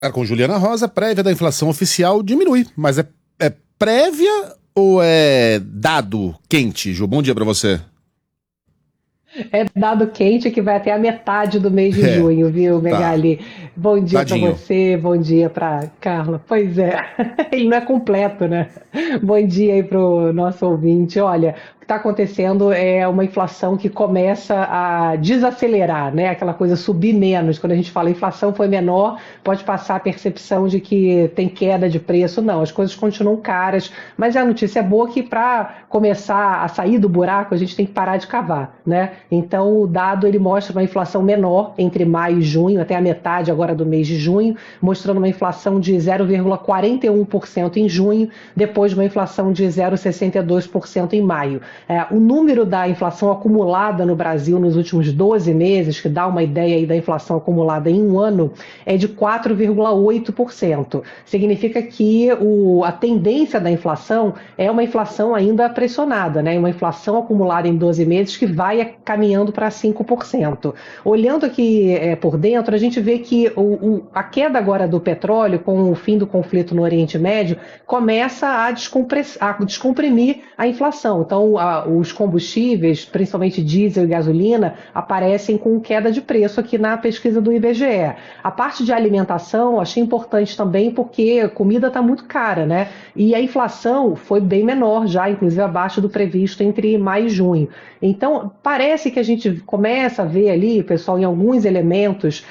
Com Juliana Rosa, prévia da inflação oficial diminui, mas é prévia ou é dado quente, Ju? Bom dia pra você. É dado quente que vai até a metade do mês de É, junho, viu, tá. Megali? Bom dia para Tadinho. você, bom dia para Carla. Pois é, ele não é completo, né? Bom dia aí pro nosso ouvinte. Olha, o que está acontecendo é uma inflação que começa a desacelerar, né? Aquela coisa subir menos. Quando a gente fala inflação foi menor, pode passar a percepção de que tem queda de preço. Não, as coisas continuam caras, mas a notícia é boa que para começar a sair do buraco, a gente tem que parar de cavar, né? Então, o dado ele mostra uma inflação menor entre maio e junho, até a metade agora do mês de junho, mostrando uma inflação de 0,41% em junho, depois de uma inflação de 0,62% em maio. O número da inflação acumulada no Brasil nos últimos 12 meses, que dá uma ideia aí da inflação acumulada em um ano, é de 4,8%. Significa que a tendência da inflação é uma inflação ainda pressionada, né? Uma inflação acumulada em 12 meses que vai caminhando para 5%. Olhando aqui por dentro, a gente vê que a queda agora do petróleo, com o fim do conflito no Oriente Médio, começa a descomprimir a inflação. Então, os combustíveis, principalmente diesel e gasolina, aparecem com queda de preço aqui na pesquisa do IBGE. A parte de alimentação, achei importante também, porque a comida está muito cara, né? E a inflação foi bem menor já, inclusive abaixo do previsto entre maio e junho. Então, parece que a gente começa a ver ali, pessoal, em alguns elementos,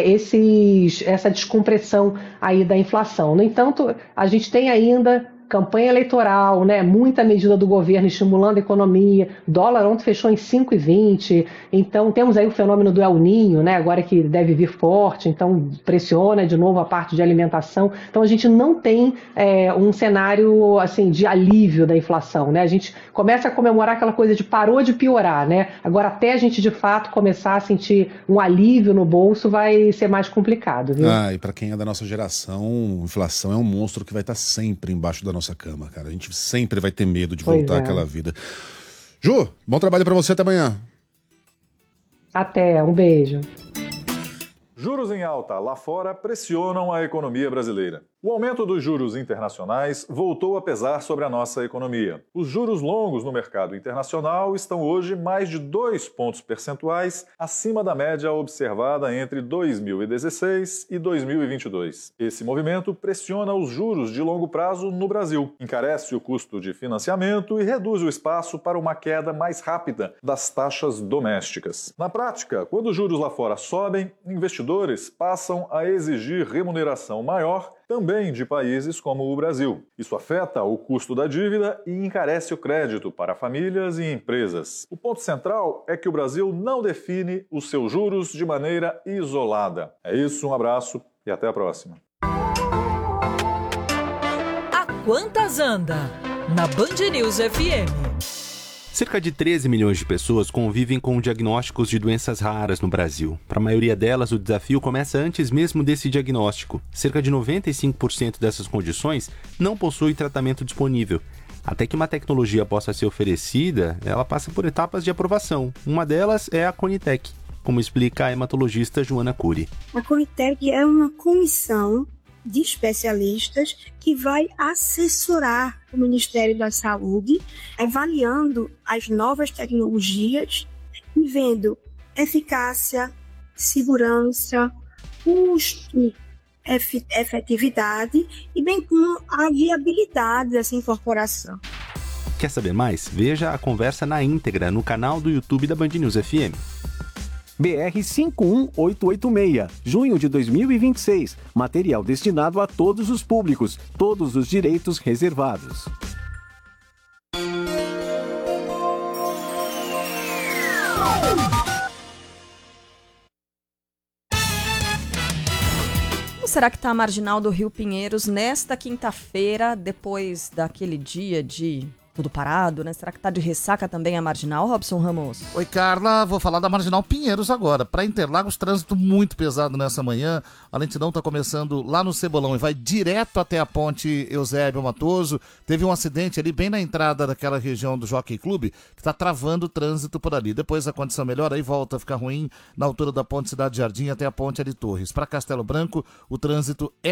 essa descompressão aí da inflação. No entanto, a gente tem ainda campanha eleitoral, né? Muita medida do governo estimulando a economia. Dólar ontem fechou em 5,20. Então temos aí o fenômeno do El Ninho, né? Agora que deve vir forte, então pressiona de novo a parte de alimentação. Então a gente não tem um cenário assim de alívio da inflação, né? A gente começa a comemorar aquela coisa de parou de piorar, né? Agora até a gente de fato começar a sentir um alívio no bolso vai ser mais complicado, viu? E pra quem é da nossa geração, inflação é um monstro que vai estar sempre embaixo da nossa cama, cara. A gente sempre vai ter medo de Pois voltar é. àquela vida. Ju, bom trabalho pra você, até amanhã. Até, um beijo. Juros em alta lá fora pressionam a economia brasileira. O aumento dos juros internacionais voltou a pesar sobre a nossa economia. Os juros longos no mercado internacional estão hoje mais de 2 pontos percentuais acima da média observada entre 2016 e 2022. Esse movimento pressiona os juros de longo prazo no Brasil, encarece o custo de financiamento e reduz o espaço para uma queda mais rápida das taxas domésticas. Na prática, quando os juros lá fora sobem, investidores passam a exigir remuneração maior também de países como o Brasil. Isso afeta o custo da dívida e encarece o crédito para famílias e empresas. O ponto central é que o Brasil não define os seus juros de maneira isolada. É isso, um abraço e até a próxima. A Quantas Anda? Na Band News FM. Cerca de 13 milhões de pessoas convivem com diagnósticos de doenças raras no Brasil. Para a maioria delas, o desafio começa antes mesmo desse diagnóstico. Cerca de 95% dessas condições não possui tratamento disponível. Até que uma tecnologia possa ser oferecida, ela passa por etapas de aprovação. Uma delas é a Conitec, como explica a hematologista Joana Cury. A Conitec é uma comissão de especialistas que vai assessorar o Ministério da Saúde, avaliando as novas tecnologias e vendo eficácia, segurança, custo, efetividade e bem como a viabilidade dessa incorporação. Quer saber mais? Veja a conversa na íntegra no canal do YouTube da Band News FM. BR 51886, junho de 2026. Material destinado a todos os públicos, todos os direitos reservados. Como será que está a marginal do Rio Pinheiros nesta quinta-feira, depois daquele dia de tudo parado, né? Será que tá de ressaca também a Marginal, Robson Ramos? Oi, Carla, vou falar da Marginal Pinheiros agora. Para Interlagos, trânsito muito pesado nessa manhã. A lentidão está começando lá no Cebolão e vai direto até a ponte Eusébio Matoso. Teve um acidente ali bem na entrada daquela região do Jockey Club, que está travando o trânsito por ali. Depois a condição melhora, aí volta a ficar ruim na altura da ponte Cidade Jardim até a ponte de Torres. Para Castelo Branco, o trânsito é